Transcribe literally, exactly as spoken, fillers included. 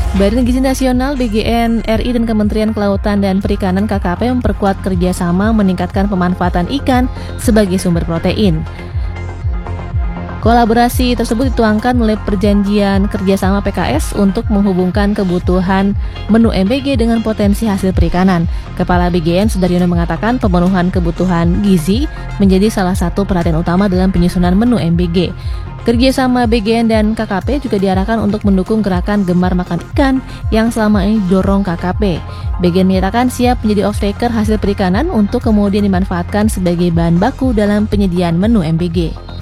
Badan Gizi Nasional B G N R I dan Kementerian Kelautan dan Perikanan K K P memperkuat kerjasama meningkatkan pemanfaatan ikan sebagai sumber protein. Kolaborasi tersebut dituangkan melalui perjanjian kerjasama P K S untuk menghubungkan kebutuhan menu M B G dengan potensi hasil perikanan. Kepala B G N Sudaryono mengatakan pemenuhan kebutuhan gizi menjadi salah satu perhatian utama dalam penyusunan menu M B G. Kerjasama B G N dan K K P juga diarahkan untuk mendukung gerakan gemar makan ikan yang selama ini didorong K K P. B G N menyatakan siap menjadi off-taker hasil perikanan untuk kemudian dimanfaatkan sebagai bahan baku dalam penyediaan menu M B G.